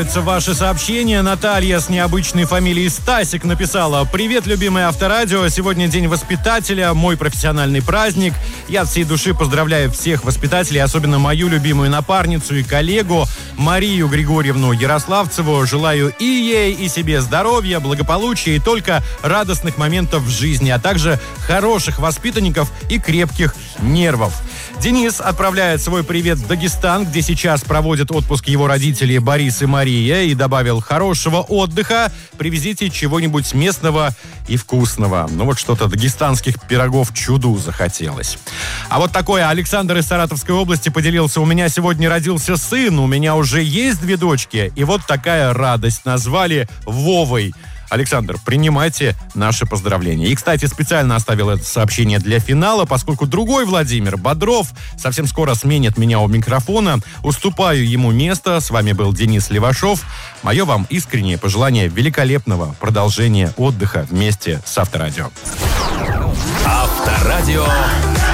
Ваши сообщения. Наталья с необычной фамилией Стасик написала: «Привет, любимое Авторадио. Сегодня день воспитателя, мой профессиональный праздник. Я от всей души поздравляю всех воспитателей, особенно мою любимую напарницу и коллегу Марию Григорьевну Ярославцеву. Желаю и ей, и себе здоровья, благополучия и только радостных моментов в жизни, а также хороших воспитанников и крепких нервов». Денис отправляет свой привет в Дагестан, где сейчас проводят отпуск его родители Борис и Мария, и добавил: хорошего отдыха, привезите чего-нибудь местного и вкусного. Ну вот что-то дагестанских пирогов чуду захотелось. А вот такое: Александр из Саратовской области поделился: у меня сегодня родился сын, у меня уже есть 2 дочки, и вот такая радость, назвали Вовой. Александр, принимайте наши поздравления. И, кстати, специально оставил это сообщение для финала, поскольку другой Владимир Бодров совсем скоро сменит меня у микрофона. Уступаю ему место. С вами был Денис Левашов. Мое вам искреннее пожелание великолепного продолжения отдыха вместе с Авторадио. Авторадио.